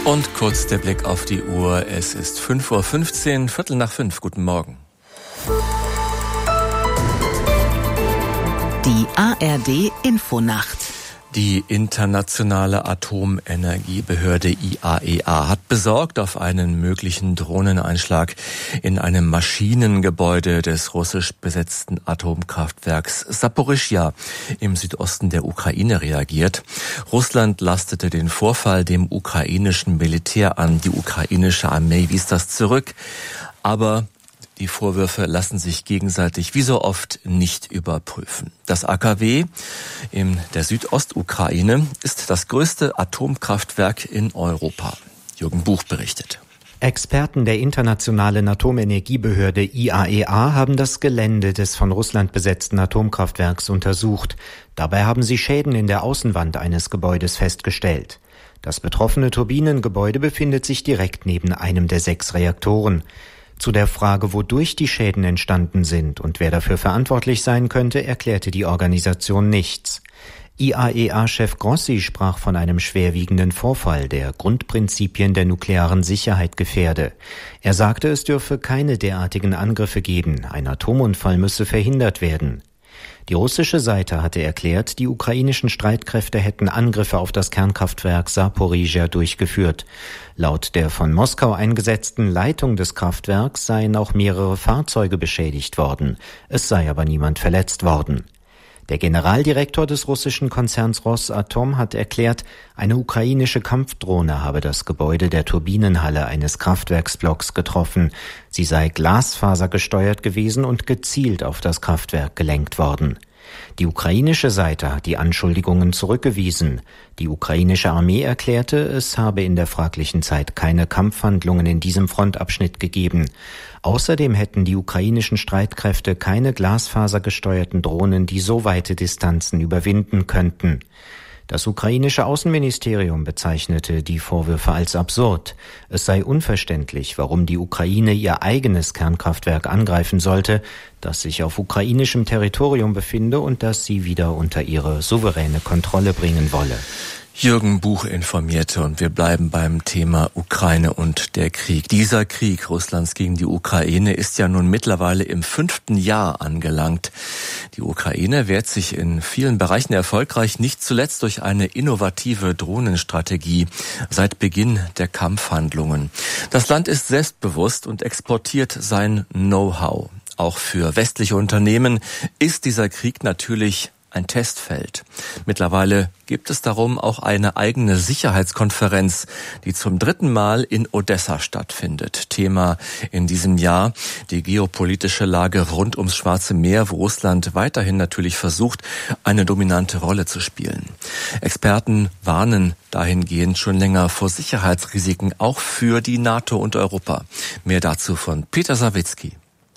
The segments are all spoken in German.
Und kurz der Blick auf die Uhr. Es ist 5:15 Uhr, 5:45. Guten Morgen. Die ARD-Infonacht. Die internationale Atomenergiebehörde IAEA hat besorgt auf einen möglichen Drohneneinschlag in einem Maschinengebäude des russisch besetzten Atomkraftwerks Saporischschja im Südosten der Ukraine reagiert. Russland lastete den Vorfall dem ukrainischen Militär an. Die ukrainische Armee wies das zurück, aber die Vorwürfe lassen sich gegenseitig wie so oft nicht überprüfen. Das AKW in der Südostukraine ist das größte Atomkraftwerk in Europa. Jürgen Buch berichtet. Experten der internationalen Atomenergiebehörde IAEA haben das Gelände des von Russland besetzten Atomkraftwerks untersucht. Dabei haben sie Schäden in der Außenwand eines Gebäudes festgestellt. Das betroffene Turbinengebäude befindet sich direkt neben einem der 6 Reaktoren. Zu der Frage, wodurch die Schäden entstanden sind und wer dafür verantwortlich sein könnte, erklärte die Organisation nichts. IAEA-Chef Grossi sprach von einem schwerwiegenden Vorfall, der Grundprinzipien der nuklearen Sicherheit gefährde. Er sagte, es dürfe keine derartigen Angriffe geben, ein Atomunfall müsse verhindert werden. Die russische Seite hatte erklärt, die ukrainischen Streitkräfte hätten Angriffe auf das Kernkraftwerk Saporischschja durchgeführt. Laut der von Moskau eingesetzten Leitung des Kraftwerks seien auch mehrere Fahrzeuge beschädigt worden. Es sei aber niemand verletzt worden. Der Generaldirektor des russischen Konzerns Rosatom hat erklärt, eine ukrainische Kampfdrohne habe das Gebäude der Turbinenhalle eines Kraftwerksblocks getroffen. Sie sei glasfasergesteuert gewesen und gezielt auf das Kraftwerk gelenkt worden. Die ukrainische Seite hat die Anschuldigungen zurückgewiesen. Die ukrainische Armee erklärte, es habe in der fraglichen Zeit keine Kampfhandlungen in diesem Frontabschnitt gegeben. Außerdem hätten die ukrainischen Streitkräfte keine glasfasergesteuerten Drohnen, die so weite Distanzen überwinden könnten. Das ukrainische Außenministerium bezeichnete die Vorwürfe als absurd. Es sei unverständlich, warum die Ukraine ihr eigenes Kernkraftwerk angreifen sollte, das sich auf ukrainischem Territorium befinde und das sie wieder unter ihre souveräne Kontrolle bringen wolle. Jürgen Buch informierte und wir bleiben beim Thema Ukraine und der Krieg. Dieser Krieg Russlands gegen die Ukraine ist ja nun mittlerweile im 5. Jahr angelangt. Die Ukraine wehrt sich in vielen Bereichen erfolgreich, nicht zuletzt durch eine innovative Drohnenstrategie seit Beginn der Kampfhandlungen. Das Land ist selbstbewusst und exportiert sein Know-how. Auch für westliche Unternehmen ist dieser Krieg natürlich ein Testfeld. Mittlerweile gibt es darum auch eine eigene Sicherheitskonferenz, die zum 3. Mal in Odessa stattfindet. Thema in diesem Jahr die geopolitische Lage rund ums Schwarze Meer, wo Russland weiterhin natürlich versucht, eine dominante Rolle zu spielen. Experten warnen dahingehend schon länger vor Sicherheitsrisiken, auch für die NATO und Europa. Mehr dazu von Peter Sawicki.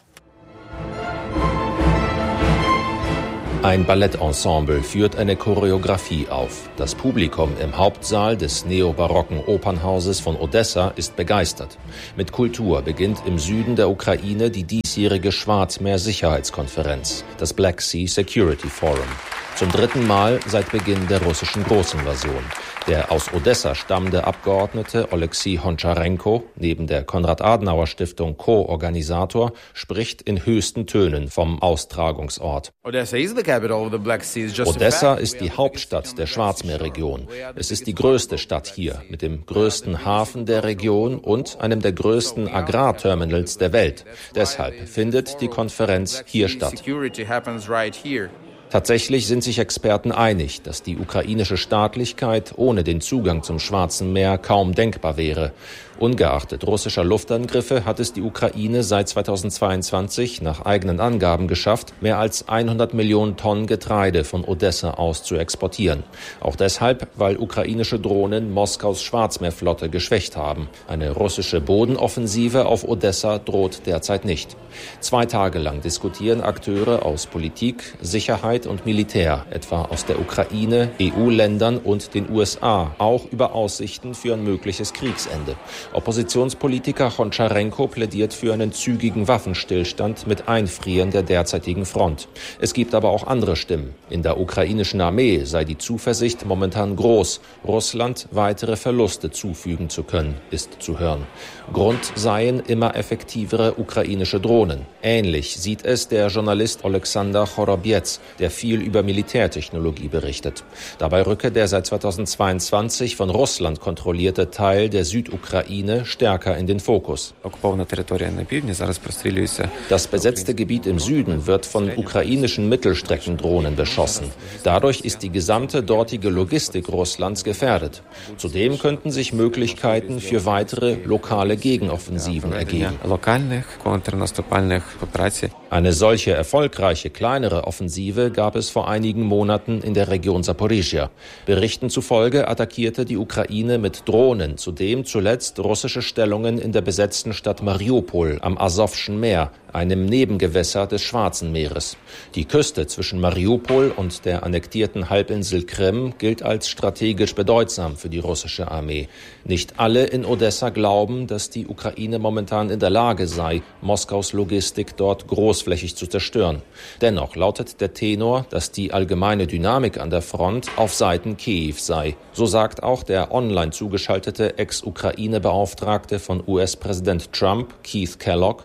Ein Ballettensemble führt eine Choreografie auf. Das Publikum im Hauptsaal des neobarocken Opernhauses von Odessa ist begeistert. Mit Kultur beginnt im Süden der Ukraine die diesjährige Schwarzmeer-Sicherheitskonferenz, das Black Sea Security Forum. Zum 3. Mal seit Beginn der russischen Großinvasion. Der aus Odessa stammende Abgeordnete Oleksiy Honcharenko, neben der Konrad-Adenauer-Stiftung Co-Organisator, spricht in höchsten Tönen vom Austragungsort. Odessa ist die Hauptstadt der Schwarzmeerregion. Es ist die größte Stadt hier, mit dem größten Hafen der Region und einem der größten Agrarterminals der Welt. Deshalb findet die Konferenz hier statt. Tatsächlich sind sich Experten einig, dass die ukrainische Staatlichkeit ohne den Zugang zum Schwarzen Meer kaum denkbar wäre. Ungeachtet russischer Luftangriffe hat es die Ukraine seit 2022 nach eigenen Angaben geschafft, mehr als 100 Millionen Tonnen Getreide von Odessa aus zu exportieren. Auch deshalb, weil ukrainische Drohnen Moskaus Schwarzmeerflotte geschwächt haben. Eine russische Bodenoffensive auf Odessa droht derzeit nicht. 2 Tage lang diskutieren Akteure aus Politik, Sicherheit Sicherheit und Militär, etwa aus der Ukraine, EU-Ländern und den USA, auch über Aussichten für ein mögliches Kriegsende. Oppositionspolitiker Honcharenko plädiert für einen zügigen Waffenstillstand mit Einfrieren der derzeitigen Front. Es gibt aber auch andere Stimmen. In der ukrainischen Armee sei die Zuversicht momentan groß, Russland weitere Verluste zufügen zu können, ist zu hören. Grund seien immer effektivere ukrainische Drohnen. Ähnlich sieht es der Journalist Oleksandr Chorobiec, der viel über Militärtechnologie berichtet. Dabei rücke der seit 2022 von Russland kontrollierte Teil der Südukraine stärker in den Fokus. Das besetzte Gebiet im Süden wird von ukrainischen Mittelstreckendrohnen beschossen. Dadurch ist die gesamte dortige Logistik Russlands gefährdet. Zudem könnten sich Möglichkeiten für weitere lokale Gegenoffensiven ergeben. Eine solche erfolgreiche kleinere Offensive gab es vor einigen Monaten in der Region Saporischschja. Berichten zufolge attackierte die Ukraine mit Drohnen zudem zuletzt russische Stellungen in der besetzten Stadt Mariupol am Asowschen Meer, einem Nebengewässer des Schwarzen Meeres. Die Küste zwischen Mariupol und der annektierten Halbinsel Krim gilt als strategisch bedeutsam für die russische Armee. Nicht alle in Odessa glauben, dass die Ukraine momentan in der Lage sei, Moskaus Logistik dort großflächig zu zerstören. Dennoch lautet der Tenor, dass die allgemeine Dynamik an der Front auf Seiten Kiew sei. So sagt auch der online zugeschaltete Ex-Ukraine-Beauftragte von US-Präsident Trump, Keith Kellogg.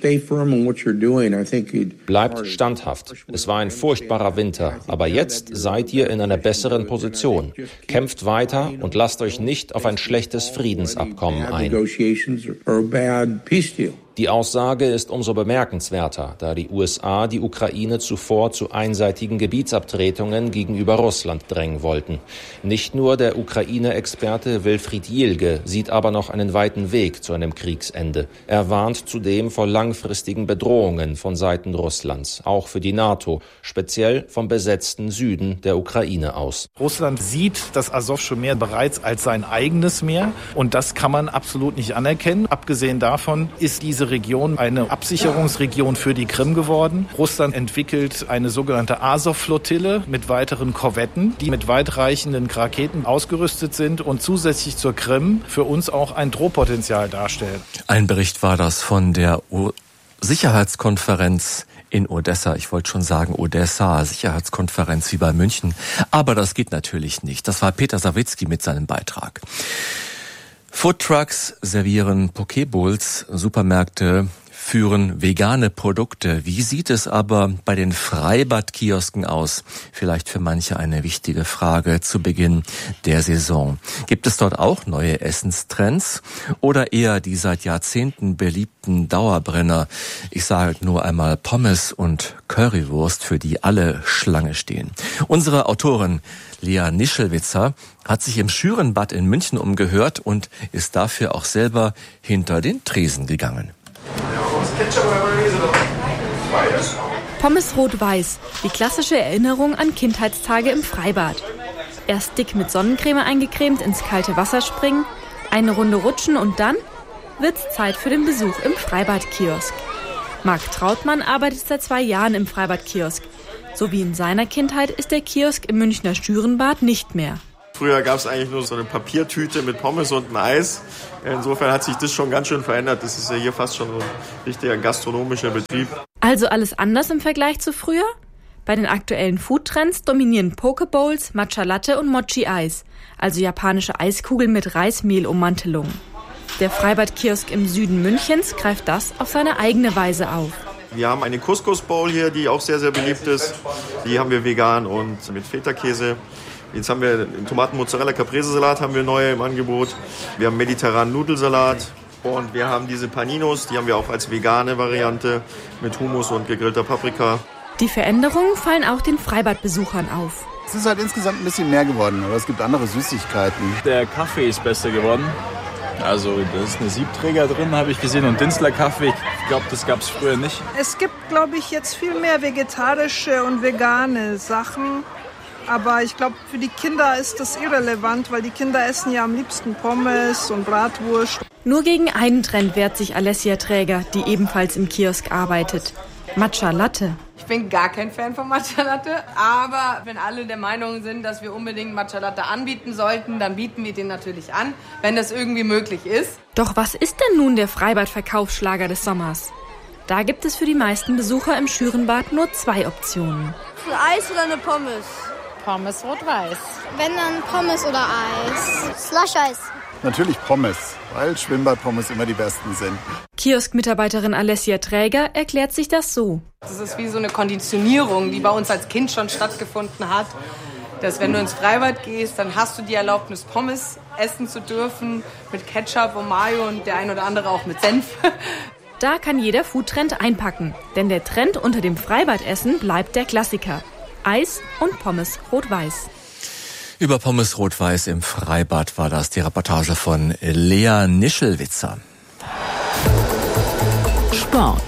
Bleibt standhaft. Es war ein furchtbarer Winter, aber jetzt seid ihr in einer besseren Position. Kämpft weiter und lasst euch nicht auf ein schlechtes Friedensabkommen ein. Die Aussage ist umso bemerkenswerter, da die USA die Ukraine zuvor zu einseitigen Gebietsabtretungen gegenüber Russland drängen wollten. Nicht nur der Ukraine-Experte Wilfried Jilge sieht aber noch einen weiten Weg zu einem Kriegsende. Er warnt zudem vor langfristigen Bedrohungen von Seiten Russlands, auch für die NATO, speziell vom besetzten Süden der Ukraine aus. Russland sieht das Asowsche Meer bereits als sein eigenes Meer und das kann man absolut nicht anerkennen. Abgesehen davon ist diese Region eine Absicherungsregion für die Krim geworden. Russland entwickelt eine sogenannte Asow-Flottille mit weiteren Korvetten, die mit weitreichenden Raketen ausgerüstet sind und zusätzlich zur Krim für uns auch ein Drohpotenzial darstellen. Ein Bericht war das von der Sicherheitskonferenz in Odessa. Ich wollte schon sagen Odessa, Sicherheitskonferenz wie bei München. Aber das geht natürlich nicht. Das war Peter Sawicki mit seinem Beitrag. Foodtrucks servieren Pokebowls, Supermärkte führen vegane Produkte. Wie sieht es aber bei den Freibadkiosken aus? Vielleicht für manche eine wichtige Frage zu Beginn der Saison. Gibt es dort auch neue Essenstrends oder eher die seit Jahrzehnten beliebten Dauerbrenner? Ich sage nur einmal Pommes und Currywurst, für die alle Schlange stehen. Unsere Autorin Lea Nischelwitzer hat sich im Schürenbad in München umgehört und ist dafür auch selber hinter den Tresen gegangen. Pommes rot-weiß, die klassische Erinnerung an Kindheitstage im Freibad. Erst dick mit Sonnencreme eingecremt ins kalte Wasser springen, eine Runde rutschen und dann wird's Zeit für den Besuch im Freibadkiosk. Marc Trautmann arbeitet seit 2 Jahren im Freibadkiosk. So wie in seiner Kindheit ist der Kiosk im Münchner Schürenbad nicht mehr. Früher gab es eigentlich nur so eine Papiertüte mit Pommes und ein Eis. Insofern hat sich das schon ganz schön verändert. Das ist ja hier fast schon so ein richtiger gastronomischer Betrieb. Also alles anders im Vergleich zu früher? Bei den aktuellen Foodtrends dominieren Pokebowls, Matcha Latte und Mochi Eis, also japanische Eiskugeln mit Reismehlummantelung. Der Freibadkiosk im Süden Münchens greift das auf seine eigene Weise auf. Wir haben eine Couscous-Bowl hier, die auch sehr, sehr beliebt ist. Die haben wir vegan und mit Feta-Käse. Jetzt haben wir den Tomaten-Mozzarella-Caprese-Salat haben wir neu im Angebot. Wir haben mediterranen Nudelsalat und wir haben diese Paninos, die haben wir auch als vegane Variante mit Hummus und gegrillter Paprika. Die Veränderungen fallen auch den Freibadbesuchern auf. Es ist halt insgesamt ein bisschen mehr geworden, aber es gibt andere Süßigkeiten. Der Kaffee ist besser geworden. Also da ist eine Siebträger drin, habe ich gesehen, und Dinzler Kaffee. Ich glaube, das gab es früher nicht. Es gibt, glaube ich, jetzt viel mehr vegetarische und vegane Sachen. Aber ich glaube, für die Kinder ist das irrelevant, weil die Kinder essen ja am liebsten Pommes und Bratwurst. Nur gegen einen Trend wehrt sich Alessia Träger, die ebenfalls im Kiosk arbeitet. Matcha Latte. Ich bin gar kein Fan von Matcha Latte, aber wenn alle der Meinung sind, dass wir unbedingt Matcha Latte anbieten sollten, dann bieten wir den natürlich an, wenn das irgendwie möglich ist. Doch was ist denn nun der Freibad-Verkaufsschlager des Sommers? Da gibt es für die meisten Besucher im Schürenbad nur 2 Optionen. Ein Eis oder eine Pommes? Pommes rot-weiß. Wenn dann Pommes oder Eis. Slush-Eis. Natürlich Pommes, weil Schwimmbadpommes immer die besten sind. Kiosk-Mitarbeiterin Alessia Träger erklärt sich das so. Das ist wie so eine Konditionierung, die bei uns als Kind schon stattgefunden hat. Dass wenn du ins Freibad gehst, dann hast du die Erlaubnis, Pommes essen zu dürfen mit Ketchup und Mayo und der ein oder andere auch mit Senf. Da kann jeder Foodtrend einpacken, denn der Trend unter dem Freibadessen bleibt der Klassiker. Eis und Pommes rot-weiß. Über Pommes rot-weiß im Freibad war das die Reportage von Lea Nischelwitzer. Sport.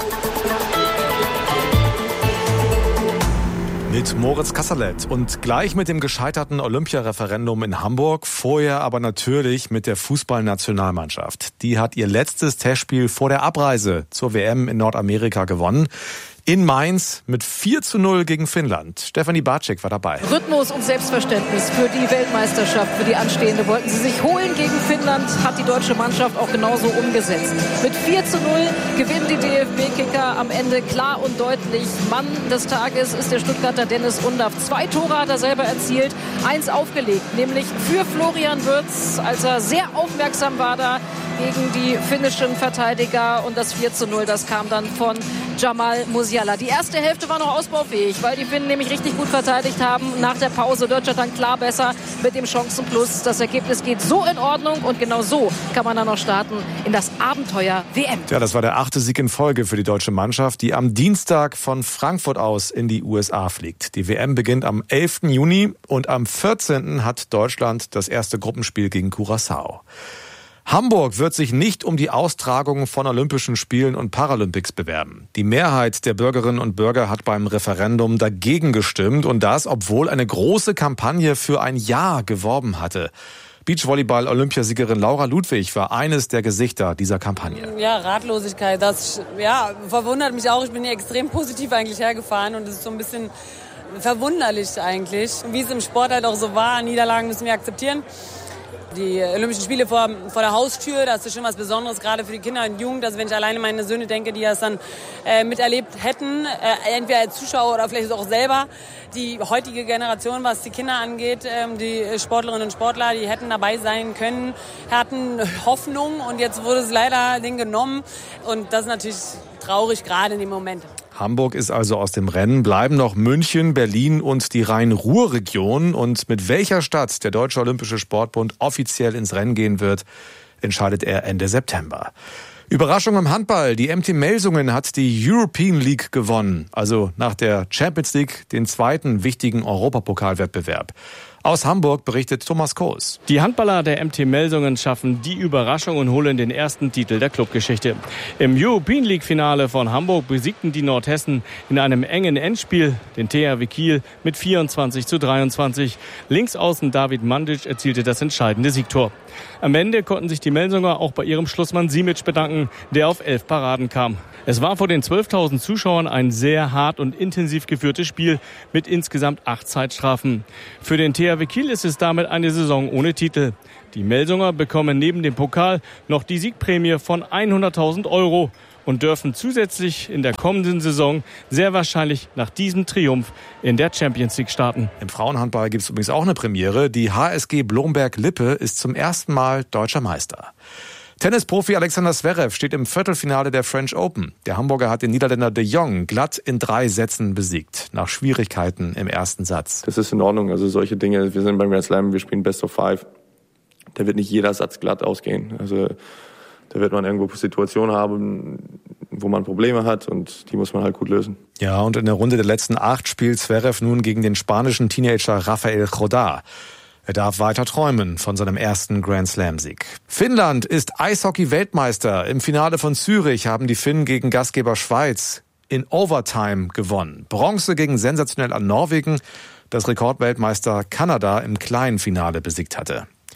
Mit Moritz Kasserlet und gleich mit dem gescheiterten Olympiareferendum in Hamburg, vorher aber natürlich mit der Fußballnationalmannschaft. Die hat ihr letztes Testspiel vor der Abreise zur WM in Nordamerika gewonnen. In Mainz mit 4:0 gegen Finnland. Stefanie Bartschik war dabei. Rhythmus und Selbstverständnis für die Weltmeisterschaft, für die anstehende, wollten sie sich holen gegen Finnland, hat die deutsche Mannschaft auch genauso umgesetzt. Mit 4:0 gewinnen die DFB-Kicker am Ende klar und deutlich. Mann des Tages ist der Stuttgarter Dennis Undaff. 2 Tore hat er selber erzielt, 1 aufgelegt, nämlich für Florian Wirtz, als er sehr aufmerksam war da gegen die finnischen Verteidiger. Und das 4:0, das kam dann von Jamal Musiala. Die erste Hälfte war noch ausbaufähig, weil die Finnen nämlich richtig gut verteidigt haben. Nach der Pause Deutschland dann klar besser mit dem Chancenplus. Das Ergebnis geht so in Ordnung und genau so kann man dann noch starten in das Abenteuer WM. Ja, das war der 8. Sieg in Folge für die deutsche Mannschaft, die am Dienstag von Frankfurt aus in die USA fliegt. Die WM beginnt am 11. Juni und am 14. hat Deutschland das erste Gruppenspiel gegen Curaçao. Hamburg wird sich nicht um die Austragung von Olympischen Spielen und Paralympics bewerben. Die Mehrheit der Bürgerinnen und Bürger hat beim Referendum dagegen gestimmt und das, obwohl eine große Kampagne für ein Ja geworben hatte. Beachvolleyball-Olympiasiegerin Laura Ludwig war eines der Gesichter dieser Kampagne. Ja, Ratlosigkeit, das verwundert mich auch. Ich bin hier extrem positiv eigentlich hergefahren und es ist so ein bisschen verwunderlich eigentlich. Wie es im Sport halt auch so war, Niederlagen müssen wir akzeptieren. Die Olympischen Spiele vor der Haustür, das ist schon was Besonderes, gerade für die Kinder und Jugend. Also wenn ich alleine meine Söhne denke, die das dann miterlebt hätten, entweder als Zuschauer oder vielleicht auch selber. Die heutige Generation, was die Kinder angeht, die Sportlerinnen und Sportler, die hätten dabei sein können, hatten Hoffnung und jetzt wurde es leider denen genommen. Und das ist natürlich traurig, gerade in dem Moment. Hamburg ist also aus dem Rennen, bleiben noch München, Berlin und die Rhein-Ruhr-Region. Und mit welcher Stadt der Deutsche Olympische Sportbund offiziell ins Rennen gehen wird, entscheidet er Ende September. Überraschung im Handball. Die MT Melsungen hat die European League gewonnen. Also nach der Champions League den zweiten wichtigen Europapokalwettbewerb. Aus Hamburg berichtet Thomas Koos. Die Handballer der MT Melsungen schaffen die Überraschung und holen den ersten Titel der Clubgeschichte. Im European League Finale von Hamburg besiegten die Nordhessen in einem engen Endspiel den THW Kiel mit 24:23. Linksaußen David Mandic erzielte das entscheidende Siegtor. Am Ende konnten sich die Melsunger auch bei ihrem Schlussmann Simic bedanken, der auf 11 Paraden kam. Es war vor den 12.000 Zuschauern ein sehr hart und intensiv geführtes Spiel mit insgesamt 8 Zeitstrafen. Für den THW Kiel ist es damit eine Saison ohne Titel. Die Melsunger bekommen neben dem Pokal noch die Siegprämie von 100.000 € und dürfen zusätzlich in der kommenden Saison sehr wahrscheinlich nach diesem Triumph in der Champions League starten. Im Frauenhandball gibt es übrigens auch eine Premiere. Die HSG Blomberg-Lippe ist zum ersten Mal deutscher Meister. Tennisprofi Alexander Zverev steht im Viertelfinale der French Open. Der Hamburger hat den Niederländer de Jong glatt in 3 Sätzen besiegt, nach Schwierigkeiten im ersten Satz. Das ist in Ordnung, also solche Dinge, wir sind beim Grand Slam, wir spielen Best of 5. Da wird nicht jeder Satz glatt ausgehen. Also da wird man irgendwo Situationen haben, wo man Probleme hat und die muss man halt gut lösen. Ja, und in der Runde der letzten 8 spielt Zverev nun gegen den spanischen Teenager Rafael Jodá. Er darf weiter träumen von seinem ersten Grand-Slam-Sieg. Finnland ist Eishockey-Weltmeister. Im Finale von Zürich haben die Finnen gegen Gastgeber Schweiz in Overtime gewonnen. Bronze gegen sensationell an Norwegen, das Rekordweltmeister Kanada im kleinen Finale besiegt hatte.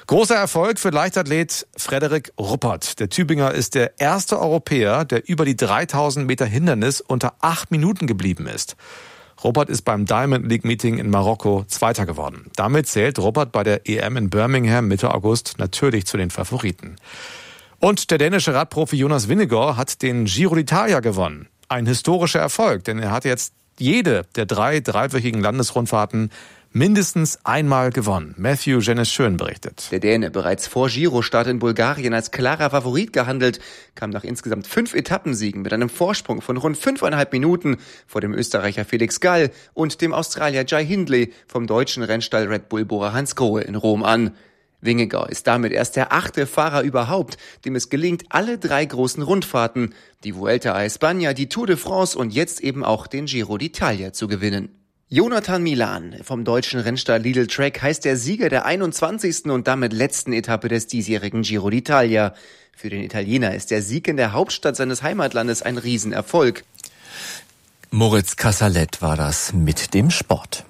Großer Erfolg für Leichtathlet Frederik Ruppert. Der Tübinger ist der erste Europäer, der über die 3000 Meter Hindernis unter 8 Minuten geblieben ist. Ruppert ist beim Diamond League Meeting in Marokko Zweiter geworden. Damit zählt Ruppert bei der EM in Birmingham Mitte August natürlich zu den Favoriten. Und der dänische Radprofi Jonas Vingegaard hat den Giro d'Italia gewonnen. Ein historischer Erfolg, denn er hat jetzt jede der 3 dreiwöchigen Landesrundfahrten mindestens einmal gewonnen. Matthew Jennes-Schön berichtet. Der Däne, bereits vor Girostart in Bulgarien als klarer Favorit gehandelt, kam nach insgesamt 5 Etappensiegen mit einem Vorsprung von rund 5,5 Minuten vor dem Österreicher Felix Gall und dem Australier Jai Hindley vom deutschen Rennstall Red Bull Bora Hansgrohe in Rom an. Vingegaard ist damit erst der 8. Fahrer überhaupt, dem es gelingt, alle 3 großen Rundfahrten, die Vuelta a España, die Tour de France und jetzt eben auch den Giro d'Italia zu gewinnen. Jonathan Milan vom deutschen Rennstall Lidl Trek heißt der Sieger der 21. und damit letzten Etappe des diesjährigen Giro d'Italia. Für den Italiener ist der Sieg in der Hauptstadt seines Heimatlandes ein Riesenerfolg. Moritz Kassalet war das mit dem Sport.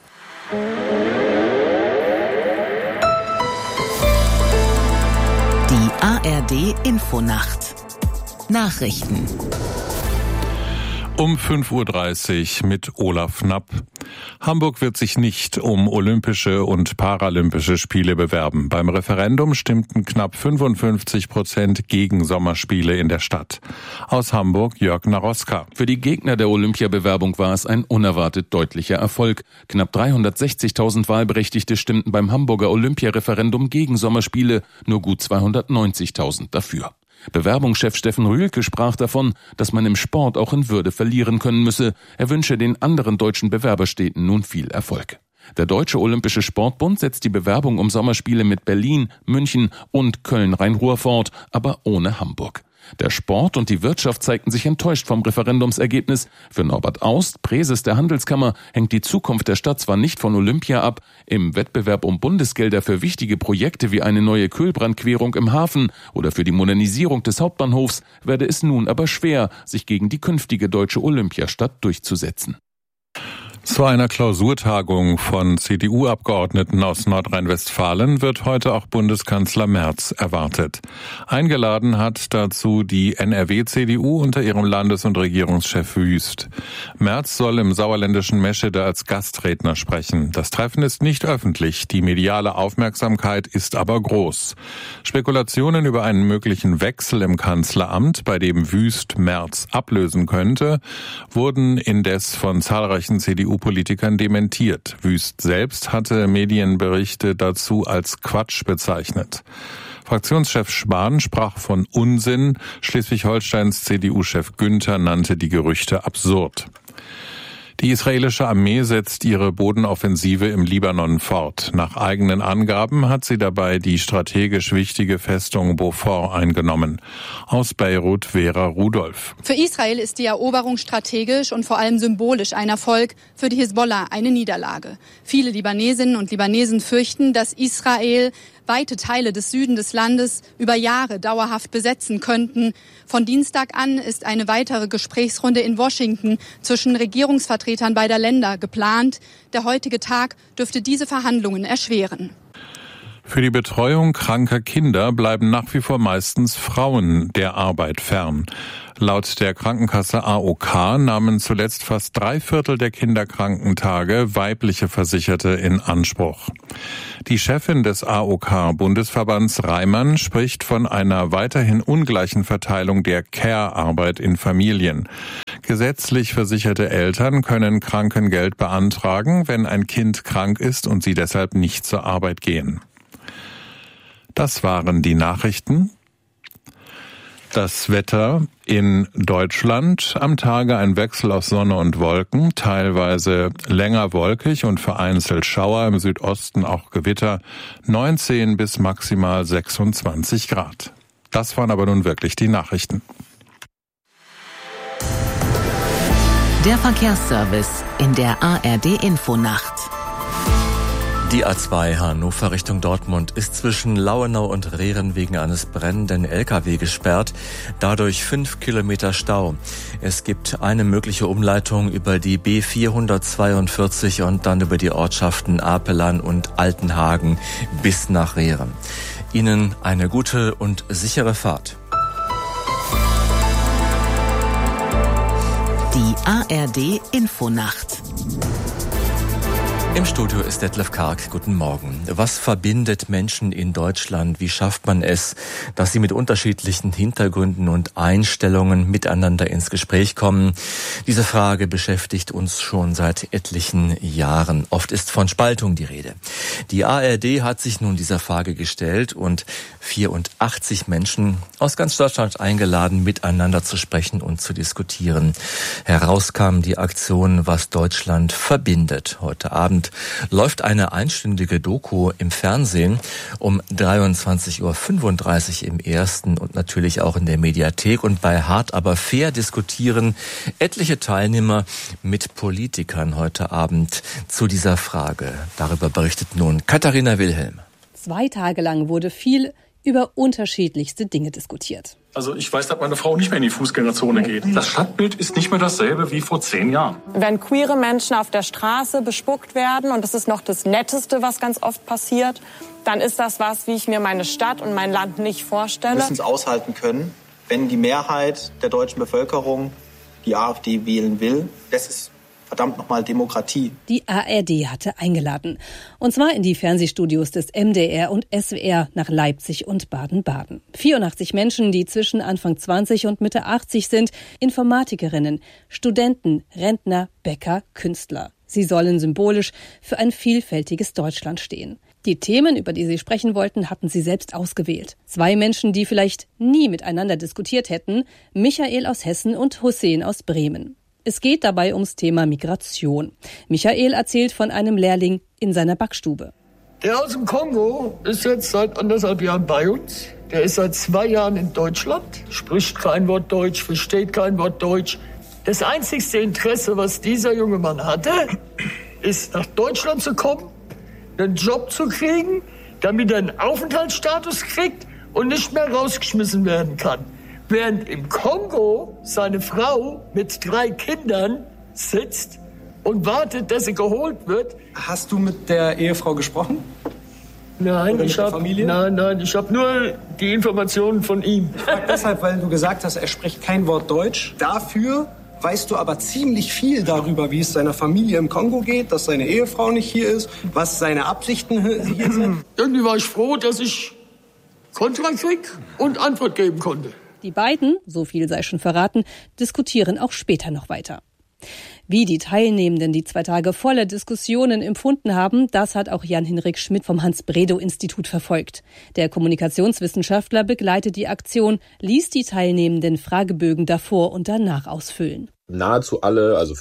Die ARD Infonacht. Nachrichten. Um 5:30 Uhr mit Olaf Knapp. Hamburg wird sich nicht um Olympische und Paralympische Spiele bewerben. Beim Referendum stimmten knapp 55% gegen Sommerspiele in der Stadt. Aus Hamburg Jörg Naroska. Für die Gegner der Olympiabewerbung war es ein unerwartet deutlicher Erfolg. Knapp 360.000 Wahlberechtigte stimmten beim Hamburger Olympiareferendum gegen Sommerspiele, nur gut 290.000 dafür. Bewerbungschef Steffen Rühlke sprach davon, dass man im Sport auch in Würde verlieren können müsse. Er wünsche den anderen deutschen Bewerberstädten nun viel Erfolg. Der Deutsche Olympische Sportbund setzt die Bewerbung um Sommerspiele mit Berlin, München und Köln-Rhein-Ruhr fort, aber ohne Hamburg. Der Sport und die Wirtschaft zeigten sich enttäuscht vom Referendumsergebnis. Für Norbert Aust, Präses der Handelskammer, hängt die Zukunft der Stadt zwar nicht von Olympia ab. Im Wettbewerb um Bundesgelder für wichtige Projekte wie eine neue Kühlbrandquerung im Hafen oder für die Modernisierung des Hauptbahnhofs werde es nun aber schwer, sich gegen die künftige deutsche Olympiastadt durchzusetzen. Zu einer Klausurtagung von CDU-Abgeordneten aus Nordrhein-Westfalen wird heute auch Bundeskanzler Merz erwartet. Eingeladen hat dazu die NRW-CDU unter ihrem Landes- und Regierungschef Wüst. Merz soll im sauerländischen Meschede als Gastredner sprechen. Das Treffen ist nicht öffentlich, die mediale Aufmerksamkeit ist aber groß. Spekulationen über einen möglichen Wechsel im Kanzleramt, bei dem Wüst Merz ablösen könnte, wurden indes von zahlreichen CDU-Politikern dementiert. Wüst selbst hatte Medienberichte dazu als Quatsch bezeichnet. Fraktionschef Spahn sprach von Unsinn. Schleswig-Holsteins CDU-Chef Günther nannte die Gerüchte absurd. Die israelische Armee setzt ihre Bodenoffensive im Libanon fort. Nach eigenen Angaben hat sie dabei die strategisch wichtige Festung Beaufort eingenommen. Aus Beirut Vera Rudolph. Für Israel ist die Eroberung strategisch und vor allem symbolisch ein Erfolg, für die Hisbollah eine Niederlage. Viele Libanesinnen und Libanesen fürchten, dass Israel weite Teile des Süden des Landes über Jahre dauerhaft besetzen könnten. Von Dienstag an ist eine weitere Gesprächsrunde in Washington zwischen Regierungsvertretern beider Länder geplant. Der heutige Tag dürfte diese Verhandlungen erschweren. Für die Betreuung kranker Kinder bleiben nach wie vor meistens Frauen der Arbeit fern. Laut der Krankenkasse AOK nahmen zuletzt fast 3/4 der Kinderkrankentage weibliche Versicherte in Anspruch. Die Chefin des AOK-Bundesverbands Reimann spricht von einer weiterhin ungleichen Verteilung der Care-Arbeit in Familien. Gesetzlich versicherte Eltern können Krankengeld beantragen, wenn ein Kind krank ist und sie deshalb nicht zur Arbeit gehen. Das waren die Nachrichten. Das Wetter in Deutschland. Am Tage ein Wechsel aus Sonne und Wolken, teilweise länger wolkig und vereinzelt Schauer, im Südosten auch Gewitter, 19 bis maximal 26 Grad. Das waren aber nun wirklich die Nachrichten. Der Verkehrsservice in der ARD Infonacht. Die A2 Hannover Richtung Dortmund ist zwischen Lauenau und Rehren wegen eines brennenden LKW gesperrt. Dadurch 5 Kilometer Stau. Es gibt eine mögliche Umleitung über die B442 und dann über die Ortschaften Apelan und Altenhagen bis nach Rehren. Ihnen eine gute und sichere Fahrt. Die ARD Infonacht. Im Studio ist Detlef Karg. Guten Morgen. Was verbindet Menschen in Deutschland? Wie schafft man es, dass sie mit unterschiedlichen Hintergründen und Einstellungen miteinander ins Gespräch kommen? Diese Frage beschäftigt uns schon seit etlichen Jahren. Oft ist von Spaltung die Rede. Die ARD hat sich nun dieser Frage gestellt und 84 Menschen aus ganz Deutschland eingeladen, miteinander zu sprechen und zu diskutieren. Heraus kam die Aktion Was Deutschland verbindet. Heute Abend läuft eine einstündige Doku im Fernsehen um 23:35 Uhr im ersten und natürlich auch in der Mediathek. Und bei Hart aber fair diskutieren etliche Teilnehmer mit Politikern heute Abend zu dieser Frage. Darüber berichtet nun Katharina Wilhelm. 2 Tage lang wurde viel über unterschiedlichste Dinge diskutiert. Also ich weiß, dass meine Frau nicht mehr in die Fußgängerzone geht. Das Stadtbild ist nicht mehr dasselbe wie vor 10 Jahren. Wenn queere Menschen auf der Straße bespuckt werden, und das ist noch das Netteste, was ganz oft passiert, dann ist das was, wie ich mir meine Stadt und mein Land nicht vorstelle. Wir müssen es aushalten können, wenn die Mehrheit der deutschen Bevölkerung die AfD wählen will. Das ist verdammt nochmal Demokratie. Die ARD hatte eingeladen. Und zwar in die Fernsehstudios des MDR und SWR nach Leipzig und Baden-Baden. 84 Menschen, die zwischen Anfang 20 und Mitte 80 sind, Informatikerinnen, Studenten, Rentner, Bäcker, Künstler. Sie sollen symbolisch für ein vielfältiges Deutschland stehen. Die Themen, über die sie sprechen wollten, hatten sie selbst ausgewählt. 2 Menschen, die vielleicht nie miteinander diskutiert hätten, Michael aus Hessen und Hussein aus Bremen. Es geht dabei ums Thema Migration. Michael erzählt von einem Lehrling in seiner Backstube. Der aus dem Kongo ist jetzt seit 1,5 Jahren bei uns. Der ist seit 2 Jahren in Deutschland, spricht kein Wort Deutsch, versteht kein Wort Deutsch. Das einzigste Interesse, was dieser junge Mann hatte, ist nach Deutschland zu kommen, einen Job zu kriegen, damit er einen Aufenthaltsstatus kriegt und nicht mehr rausgeschmissen werden kann. Während im Kongo seine Frau mit 3 Kindern sitzt und wartet, dass sie geholt wird. Hast du mit der Ehefrau gesprochen? Nein, ich habe nur die Informationen von ihm. Ich frage deshalb, weil du gesagt hast, er spricht kein Wort Deutsch. Dafür weißt du aber ziemlich viel darüber, wie es seiner Familie im Kongo geht, dass seine Ehefrau nicht hier ist, was seine Absichten hier sind. Irgendwie war ich froh, dass ich Kontra krieg und Antwort geben konnte. Die beiden, so viel sei schon verraten, diskutieren auch später noch weiter. Wie die Teilnehmenden die 2 Tage voller Diskussionen empfunden haben, das hat auch Jan-Hinrik Schmidt vom Hans-Bredow-Institut verfolgt. Der Kommunikationswissenschaftler begleitet die Aktion, ließ die Teilnehmenden Fragebögen davor und danach ausfüllen. Nahezu alle, also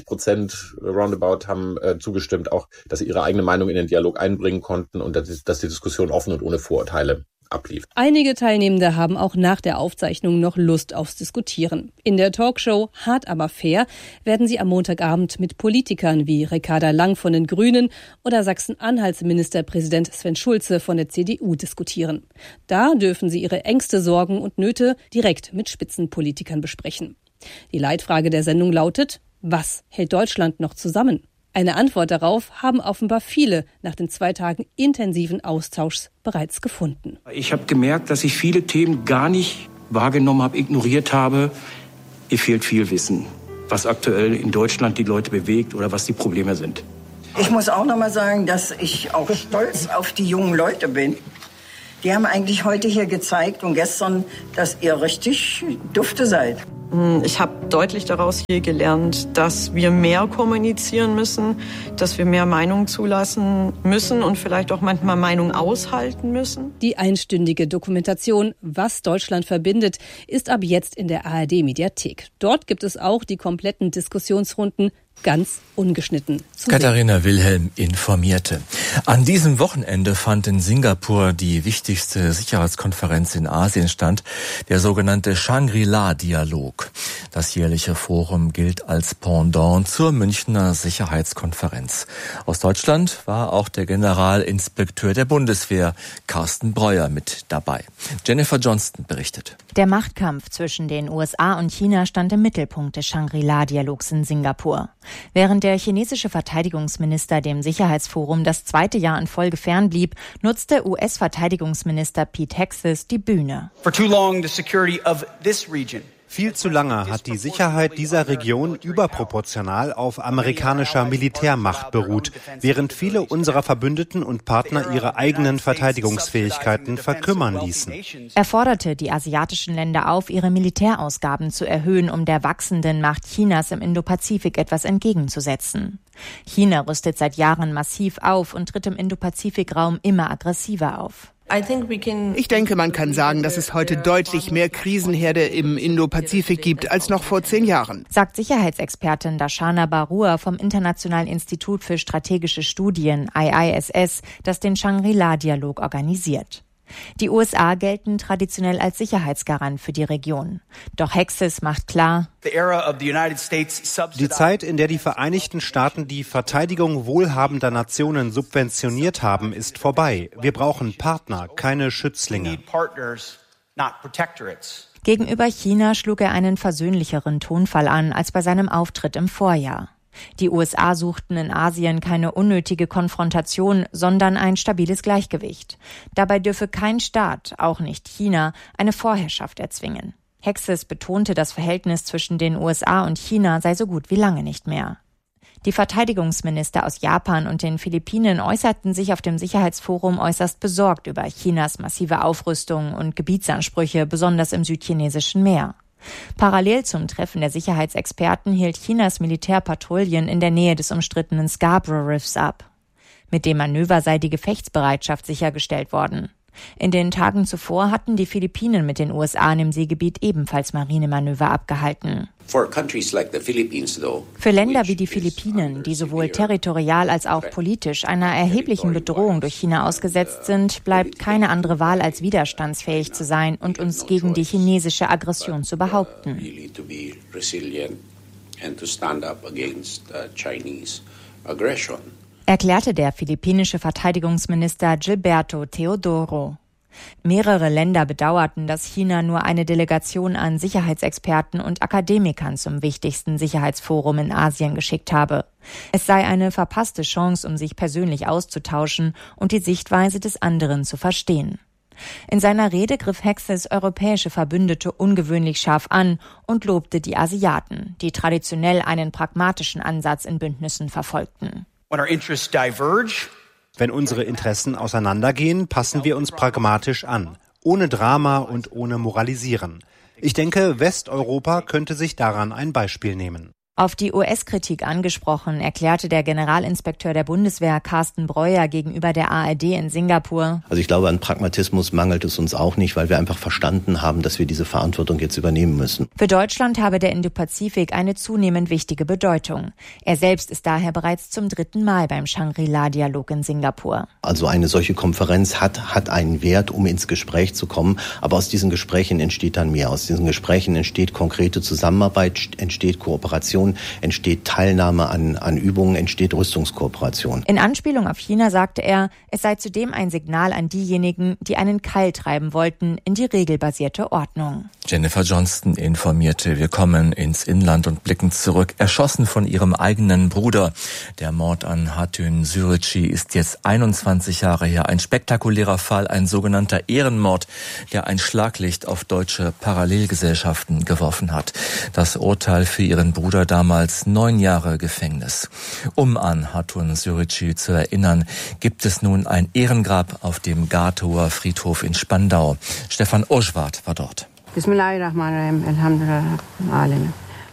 95% roundabout, haben zugestimmt, auch, dass sie ihre eigene Meinung in den Dialog einbringen konnten und dass die Diskussion offen und ohne Vorurteile ablief. Einige Teilnehmende haben auch nach der Aufzeichnung noch Lust aufs Diskutieren. In der Talkshow Hart aber fair werden sie am Montagabend mit Politikern wie Ricarda Lang von den Grünen oder Sachsen-Anhalts Ministerpräsident Sven Schulze von der CDU diskutieren. Da dürfen sie ihre Ängste, Sorgen und Nöte direkt mit Spitzenpolitikern besprechen. Die Leitfrage der Sendung lautet: Was hält Deutschland noch zusammen? Eine Antwort darauf haben offenbar viele nach den 2 Tagen intensiven Austauschs bereits gefunden. Ich habe gemerkt, dass ich viele Themen gar nicht wahrgenommen habe, ignoriert habe. Mir fehlt viel Wissen, was aktuell in Deutschland die Leute bewegt oder was die Probleme sind. Ich muss auch noch mal sagen, dass ich auch stolz auf die jungen Leute bin. Die haben eigentlich heute hier gezeigt und gestern, dass ihr richtig dufte seid. Ich habe deutlich daraus hier gelernt, dass wir mehr kommunizieren müssen, dass wir mehr Meinung zulassen müssen und vielleicht auch manchmal Meinung aushalten müssen. Die einstündige Dokumentation Was Deutschland verbindet ist ab jetzt in der ARD-Mediathek. Dort gibt es auch die kompletten Diskussionsrunden ganz ungeschnitten zu Katharina Wilhelm informierte. An diesem Wochenende fand in Singapur die wichtigste Sicherheitskonferenz in Asien statt, der sogenannte Shangri-La-Dialog. Das jährliche Forum gilt als Pendant zur Münchner Sicherheitskonferenz. Aus Deutschland war auch der Generalinspekteur der Bundeswehr, Carsten Breuer, mit dabei. Jennifer Johnston berichtet. Der Machtkampf zwischen den USA und China stand im Mittelpunkt des Shangri-La-Dialogs in Singapur. Während der chinesische Verteidigungsminister dem Sicherheitsforum das zweite Jahr in Folge fernblieb, nutzte US-Verteidigungsminister Pete Hegseth die Bühne. Viel zu lange hat die Sicherheit dieser Region überproportional auf amerikanischer Militärmacht beruht, während viele unserer Verbündeten und Partner ihre eigenen Verteidigungsfähigkeiten verkümmern ließen. Er forderte die asiatischen Länder auf, ihre Militärausgaben zu erhöhen, um der wachsenden Macht Chinas im Indopazifik etwas entgegenzusetzen. China rüstet seit Jahren massiv auf und tritt im Indopazifik-Raum immer aggressiver auf. Ich denke, man kann sagen, dass es heute deutlich mehr Krisenherde im Indo-Pazifik gibt als noch vor 10 Jahren, sagt Sicherheitsexpertin Darshana Barua vom Internationalen Institut für strategische Studien, IISS, das den Shangri-La-Dialog organisiert. Die USA gelten traditionell als Sicherheitsgarant für die Region. Doch Hegseth macht klar, die Zeit, in der die Vereinigten Staaten die Verteidigung wohlhabender Nationen subventioniert haben, ist vorbei. Wir brauchen Partner, keine Schützlinge. Gegenüber China schlug er einen versöhnlicheren Tonfall an als bei seinem Auftritt im Vorjahr. Die USA suchten in Asien keine unnötige Konfrontation, sondern ein stabiles Gleichgewicht. Dabei dürfe kein Staat, auch nicht China, eine Vorherrschaft erzwingen. Hegseth betonte, das Verhältnis zwischen den USA und China sei so gut wie lange nicht mehr. Die Verteidigungsminister aus Japan und den Philippinen äußerten sich auf dem Sicherheitsforum äußerst besorgt über Chinas massive Aufrüstung und Gebietsansprüche, besonders im südchinesischen Meer. Parallel zum Treffen der Sicherheitsexperten hielt Chinas Militärpatrouillen in der Nähe des umstrittenen Scarborough Riffs ab. Mit dem Manöver sei die Gefechtsbereitschaft sichergestellt worden. In den Tagen zuvor hatten die Philippinen mit den USA im Seegebiet ebenfalls Marinemanöver abgehalten. Für Länder wie die Philippinen, die sowohl territorial als auch politisch einer erheblichen Bedrohung durch China ausgesetzt sind, bleibt keine andere Wahl, als widerstandsfähig zu sein und uns gegen die chinesische Aggression zu behaupten. Erklärte der philippinische Verteidigungsminister Gilberto Teodoro. Mehrere Länder bedauerten, dass China nur eine Delegation an Sicherheitsexperten und Akademikern zum wichtigsten Sicherheitsforum in Asien geschickt habe. Es sei eine verpasste Chance, um sich persönlich auszutauschen und die Sichtweise des anderen zu verstehen. In seiner Rede griff Hegseth europäische Verbündete ungewöhnlich scharf an und lobte die Asiaten, die traditionell einen pragmatischen Ansatz in Bündnissen verfolgten. Wenn unsere Interessen auseinandergehen, passen wir uns pragmatisch an, ohne Drama und ohne Moralisieren. Ich denke, Westeuropa könnte sich daran ein Beispiel nehmen. Auf die US-Kritik angesprochen, erklärte der Generalinspekteur der Bundeswehr Carsten Breuer gegenüber der ARD in Singapur: Also ich glaube, an Pragmatismus mangelt es uns auch nicht, weil wir einfach verstanden haben, dass wir diese Verantwortung jetzt übernehmen müssen. Für Deutschland habe der Indopazifik eine zunehmend wichtige Bedeutung. Er selbst ist daher bereits zum 3. Mal beim Shangri-La-Dialog in Singapur. Also eine solche Konferenz hat einen Wert, um ins Gespräch zu kommen. Aber aus diesen Gesprächen entsteht dann mehr. Aus diesen Gesprächen entsteht konkrete Zusammenarbeit, entsteht Kooperation, entsteht Teilnahme an Übungen, entsteht Rüstungskooperation. In Anspielung auf China sagte er, es sei zudem ein Signal an diejenigen, die einen Keil treiben wollten in die regelbasierte Ordnung. Jennifer Johnston informierte. Wir kommen ins Inland und blicken zurück. Erschossen von ihrem eigenen Bruder. Der Mord an Hatun Sürücü ist jetzt 21 Jahre her. Ein spektakulärer Fall, ein sogenannter Ehrenmord, der ein Schlaglicht auf deutsche Parallelgesellschaften geworfen hat. Das Urteil für ihren Bruder damals 9 Jahre Gefängnis. Um an Hatun Sürücü zu erinnern, gibt es nun ein Ehrengrab auf dem Gatower Friedhof in Spandau. Stefan Oschwart war dort. Bismillahirrahmanirrahim, alhamdulillah.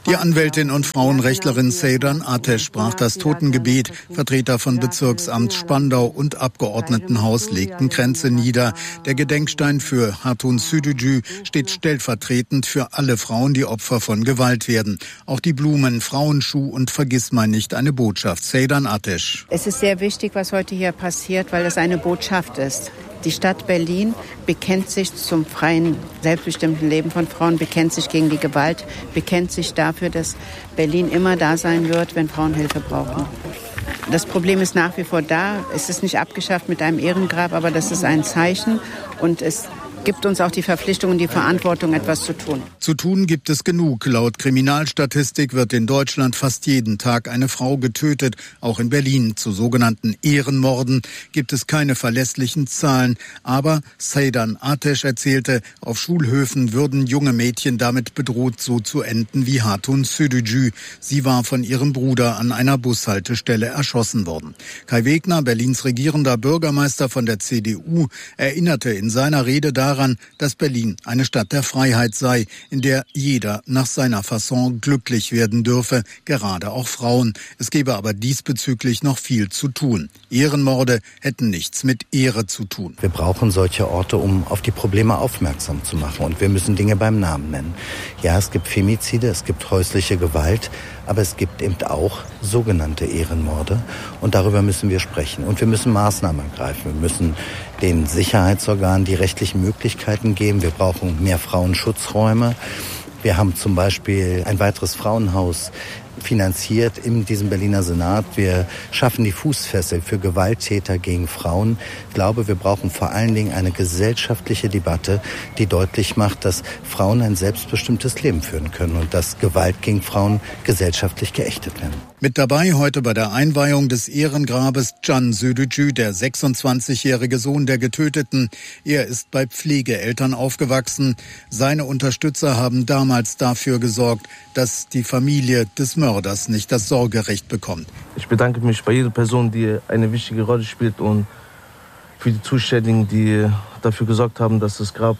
Die Anwältin und Frauenrechtlerin Seydan Ateş sprach das Totengebet. Vertreter von Bezirksamt Spandau und Abgeordnetenhaus legten Kränze nieder. Der Gedenkstein für Hatun Sürücü steht stellvertretend für alle Frauen, die Opfer von Gewalt werden. Auch die Blumen, Frauenschuh und Vergissmeinnicht eine Botschaft. Seydan Ateş. Es ist sehr wichtig, was heute hier passiert, weil es eine Botschaft ist. Die Stadt Berlin bekennt sich zum freien, selbstbestimmten Leben von Frauen, bekennt sich gegen die Gewalt, bekennt sich dafür, dass Berlin immer da sein wird, wenn Frauen Hilfe brauchen. Das Problem ist nach wie vor da. Es ist nicht abgeschafft mit einem Ehrengrab, aber das ist ein Zeichen und es gibt uns auch die Verpflichtung und die Verantwortung, etwas zu tun. Zu tun gibt es genug. Laut Kriminalstatistik wird in Deutschland fast jeden Tag eine Frau getötet. Auch in Berlin zu sogenannten Ehrenmorden gibt es keine verlässlichen Zahlen. Aber Seydan Ateş erzählte, auf Schulhöfen würden junge Mädchen damit bedroht, so zu enden wie Hatun Sürücü. Sie war von ihrem Bruder an einer Bushaltestelle erschossen worden. Kai Wegner, Berlins regierender Bürgermeister von der CDU, erinnerte in seiner Rede daran, dass Berlin eine Stadt der Freiheit sei, in der jeder nach seiner Fasson glücklich werden dürfe, gerade auch Frauen. Es gebe aber diesbezüglich noch viel zu tun. Ehrenmorde hätten nichts mit Ehre zu tun. Wir brauchen solche Orte, um auf die Probleme aufmerksam zu machen. Und wir müssen Dinge beim Namen nennen. Ja, es gibt Femizide, es gibt häusliche Gewalt, aber es gibt eben auch sogenannte Ehrenmorde. Und darüber müssen wir sprechen. Und wir müssen Maßnahmen ergreifen. Wir müssen den Sicherheitsorganen die rechtlichen Möglichkeiten geben. Wir brauchen mehr Frauenschutzräume. Wir haben zum Beispiel ein weiteres Frauenhaus finanziert in diesem Berliner Senat. Wir schaffen die Fußfessel für Gewalttäter gegen Frauen. Ich glaube, wir brauchen vor allen Dingen eine gesellschaftliche Debatte, die deutlich macht, dass Frauen ein selbstbestimmtes Leben führen können und dass Gewalt gegen Frauen gesellschaftlich geächtet werden. Mit dabei heute bei der Einweihung des Ehrengrabes Can Sürücü, der 26-jährige Sohn der Getöteten. Er ist bei Pflegeeltern aufgewachsen. Seine Unterstützer haben damals dafür gesorgt, dass die Familie des Mörders nicht das Sorgerecht bekommt. Ich bedanke mich bei jeder Person, die eine wichtige Rolle spielt und für die Zuständigen, die dafür gesorgt haben, dass das Grab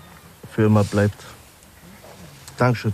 für immer bleibt. Dankeschön.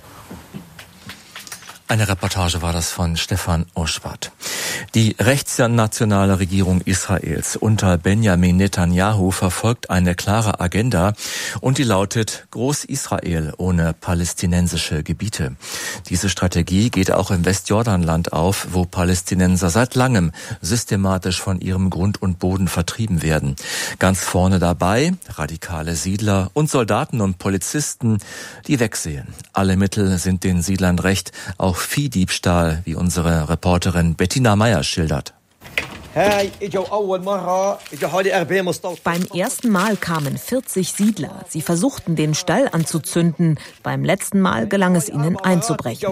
Eine Reportage war das von Stefan Oschwart. Die rechtsnationale Regierung Israels unter Benjamin Netanyahu verfolgt eine klare Agenda und die lautet Groß-Israel ohne palästinensische Gebiete. Diese Strategie geht auch im Westjordanland auf, wo Palästinenser seit langem systematisch von ihrem Grund und Boden vertrieben werden. Ganz vorne dabei radikale Siedler und Soldaten und Polizisten, die wegsehen. Alle Mittel sind den Siedlern recht, auch Viehdiebstahl, wie unsere Reporterin Bettina Meyer schildert. Beim ersten Mal kamen 40 Siedler. Sie versuchten, den Stall anzuzünden. Beim letzten Mal gelang es ihnen einzubrechen.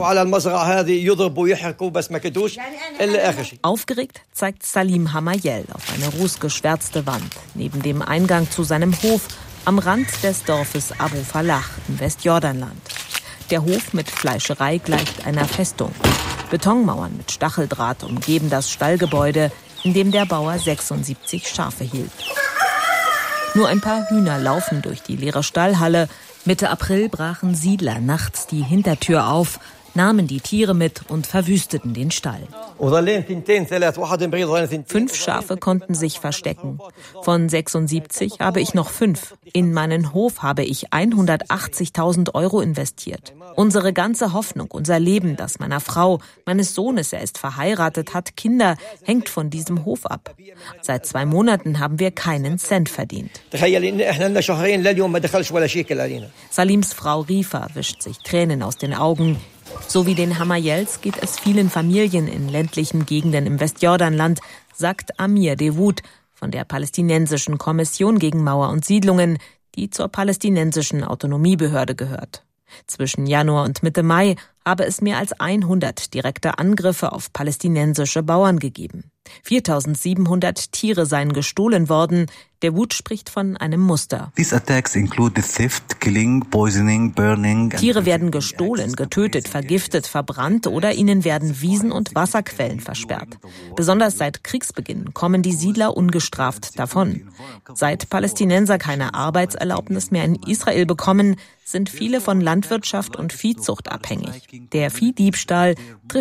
Aufgeregt zeigt Salim Hamayel auf eine rußgeschwärzte Wand neben dem Eingang zu seinem Hof am Rand des Dorfes Abu Falach im Westjordanland. Der Hof mit Fleischerei gleicht einer Festung. Betonmauern mit Stacheldraht umgeben das Stallgebäude, in dem der Bauer 76 Schafe hielt. Nur ein paar Hühner laufen durch die leere Stallhalle. Mitte April brachen Siedler nachts die Hintertür auf, nahmen die Tiere mit und verwüsteten den Stall. 5 Schafe konnten sich verstecken. Von 76 habe ich noch 5. In meinen Hof habe ich 180.000 € investiert. Unsere ganze Hoffnung, unser Leben, das meiner Frau, meines Sohnes, er ist verheiratet, hat Kinder, hängt von diesem Hof ab. Seit 2 Monaten haben wir keinen Cent verdient. Salims Frau Rifa wischt sich Tränen aus den Augen. So wie den Hamayels geht es vielen Familien in ländlichen Gegenden im Westjordanland, sagt Amir Dewud von der palästinensischen Kommission gegen Mauer und Siedlungen, die zur palästinensischen Autonomiebehörde gehört. Zwischen Januar und Mitte Mai habe es mehr als 100 direkte Angriffe auf palästinensische Bauern gegeben. 4.700 Tiere seien gestohlen worden. Der Wut spricht von einem Muster. These attacks include the theft, killing, poisoning, burning. Tiere werden gestohlen, getötet, vergiftet, verbrannt oder ihnen werden Wiesen und Wasserquellen versperrt. Besonders seit Kriegsbeginn kommen die Siedler ungestraft davon. Seit Palästinenser keine Arbeitserlaubnis mehr in Israel bekommen, sind viele von Landwirtschaft und Viehzucht abhängig. Der Viehdiebstahl trifft